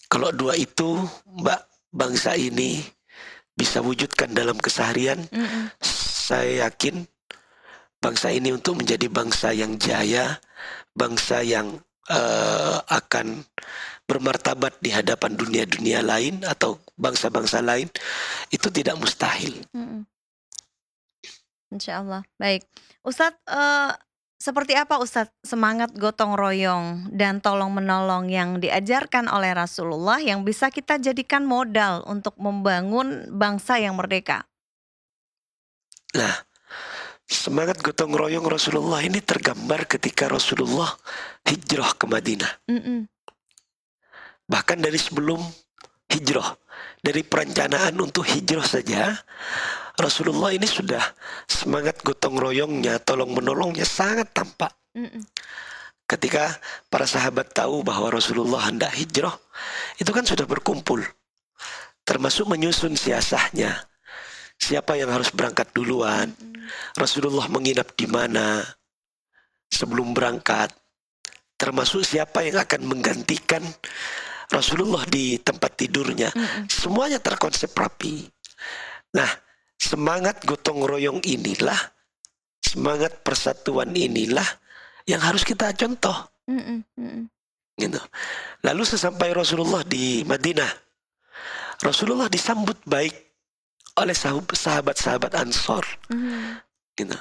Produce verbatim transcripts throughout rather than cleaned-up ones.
Kalau dua itu, Mbak, bangsa ini bisa wujudkan dalam keseharian, Mhm. saya yakin bangsa ini untuk menjadi bangsa yang jaya, bangsa yang, eee, akan bermartabat di hadapan dunia-dunia lain atau bangsa-bangsa lain, itu tidak mustahil. Mhm. Insyaallah, baik. Ustadz, eee, seperti apa Ustadz semangat gotong royong dan tolong-menolong yang diajarkan oleh Rasulullah yang bisa kita jadikan modal untuk membangun bangsa yang merdeka? Nah, semangat gotong royong Rasulullah ini tergambar ketika Rasulullah hijrah ke Madinah. Mhm. Bahkan dari sebelum hijrah, dari perencanaan untuk hijrah saja, Rasulullah ini sudah semangat gotong royongnya, tolong menolongnya sangat tampak. Mhm. Ketika para sahabat tahu bahwa Rasulullah hendak hijrah, itu kan sudah berkumpul, termasuk menyusun siasahnya. Siapa yang harus berangkat duluan, Mhm. Rasulullah menginap di mana sebelum berangkat, termasuk siapa yang akan menggantikan Rasulullah di tempat tidurnya. Mhm. Semuanya terkonsep rapi. Nah, semangat gotong royong inilah, semangat persatuan inilah yang harus kita contoh. Mhm mhm. Gitu. Lalu sesampai Rasulullah di Madinah, Rasulullah disambut baik oleh sahub sahabat-sahabat Ansor, Mhm. gitu.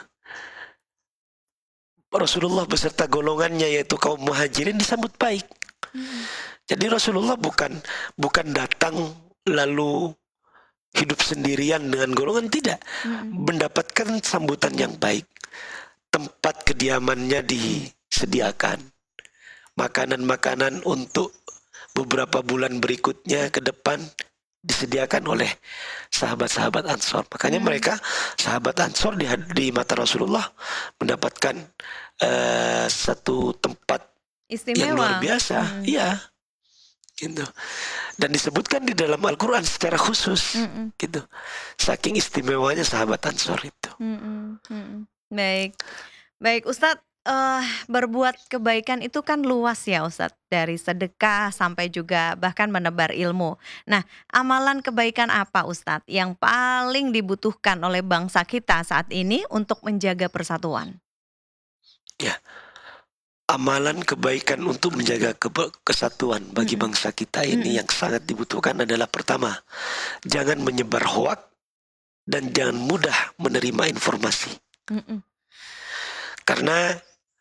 Rasulullah beserta golongannya yaitu kaum Muhajirin disambut baik. Mhm. Jadi Rasulullah bukan bukan datang lalu hidup sendirian dengan golongan, tidak. Mhm. Mendapatkan sambutan yang baik. Tempat kediamannya disediakan. Makanan-makanan untuk beberapa bulan berikutnya ke depan disediakan oleh sahabat-sahabat Ansor. Makanya Mmm. mereka sahabat Ansor di, di mata Rasulullah mendapatkan uh, satu tempat yang luar Istimewa. biasa. Mhm. Iya. Gitu. Dan disebutkan di dalam Al-Quran secara khusus. Mhm. Gitu. Saking istimewanya sahabat Ansor itu. Mhm mhm. Baik. Baik Ustadz, eee, berbuat kebaikan itu kan luas ya Ustadz, dari sedekah sampai juga bahkan menebar ilmu. Nah, amalan kebaikan apa Ustadz yang paling dibutuhkan oleh bangsa kita saat ini untuk menjaga persatuan? Ya. Amalan kebaikan untuk menjaga kebe kesatuan bagi Mhm. bangsa kita ini Mhm. yang sangat dibutuhkan adalah pertama, jangan menyebar hoak dan jangan mudah menerima informasi. Mhm. Karena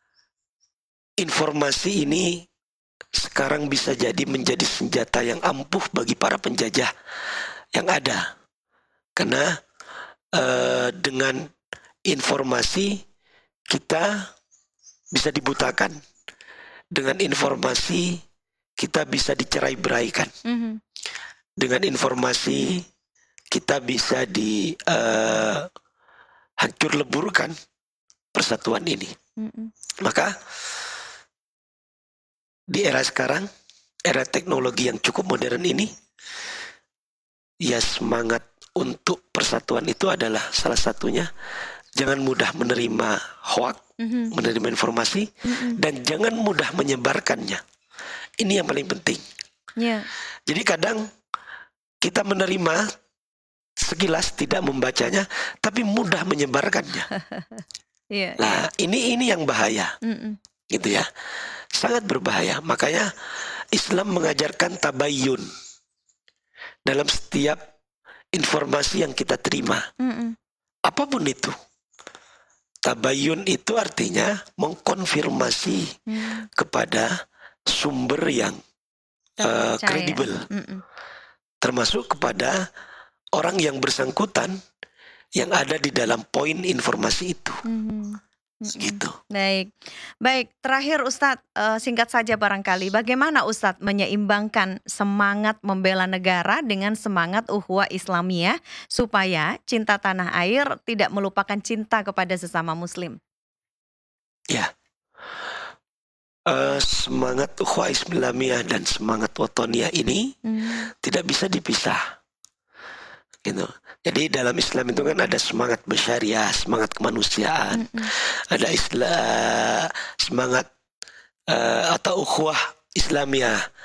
informasi ini sekarang bisa jadi menjadi senjata yang ampuh bagi para penjajah yang ada. Karena uh, dengan informasi kita bisa dibutakan. Dengan informasi kita bisa dicerai-beraikan. Mhm. Dengan informasi kita bisa di uh, hancur leburkan persatuan ini. Mhm. Maka di era sekarang, era teknologi yang cukup modern ini, ya semangat untuk persatuan itu adalah salah satunya jangan mudah menerima hoak, Mhm. menerima informasi, Mhm. dan jangan mudah menyebarkannya. Ini yang paling penting. Ya. Jadi kadang kita menerima sekilas tidak membacanya, tapi mudah menyebarkannya. Iya iya. Nah, ini ini yang bahaya, Mhm. gitu ya. Sangat berbahaya. Makanya Islam mengajarkan tabayyun dalam setiap informasi yang kita terima. Mhm. Apapun itu. Tabayyun itu artinya mengkonfirmasi Mmm. kepada sumber yang uh, Terpercaya. kredibel. Mhm. Termasuk kepada orang yang bersangkutan yang ada di dalam poin informasi itu. Mhm. Mhm. Gitu. Baik. Baik, terakhir Ustadz, eee, singkat saja barangkali, bagaimana Ustadz menyeimbangkan semangat membela negara dengan semangat ukhuwah Islamiyah supaya cinta tanah air tidak melupakan cinta kepada sesama muslim? Ya. Uh, semangat ukhuwah Islamiyah dan semangat wataniyah ini Mmm. tidak bisa dipisah. Gitu. Jadi dalam Islam itu kan ada semangat bersyariah, semangat kemanusiaan, Mhm. ada isla semangat uh, atau ukhuwah Islamiyah.